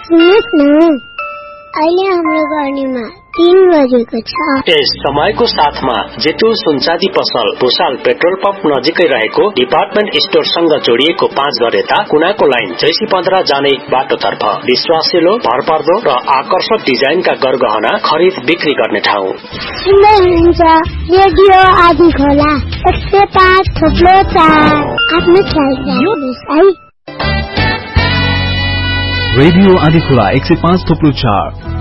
सुन्नुहोस् न, अहिले हाम्रो गर्नीमा 3 बजेको छ। यस समयको साथमा जेतु सुनचाँदी पसल भुसाल पेट्रोल पम्प नजिकै रहेको डिपार्टमेन्ट स्टोरसँग जोडिएको 5 घर यता कुनाको लाइन जैसी 15 जाने बाटोतर्फ विश्वासिलो, भरपर्दो र आकर्षक डिजाइनका गरगहना खरिद बिक्री गर्ने ठाउँ। सुन्दै हुनुहुन्छ रेडियो आदि खोला 105.4। आफ्नो ख्याल राख्नुहोस् है। रेडियो आदि खोला 105.4